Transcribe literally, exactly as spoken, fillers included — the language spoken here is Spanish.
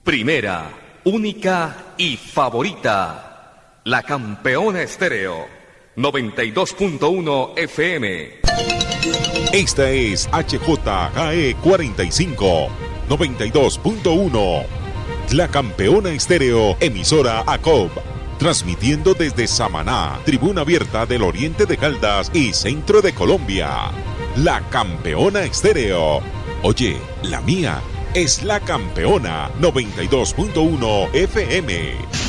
Primera, única y favorita. La Campeona Estéreo. noventa y dos punto uno F M. Esta es H J G E cuarenta y cinco, noventa y dos punto uno. La Campeona Estéreo, emisora A C O B. Transmitiendo desde Samaná, tribuna abierta del oriente de Caldas y centro de Colombia. La Campeona Estéreo. Oye, la mía es La Campeona noventa y dos punto uno F M.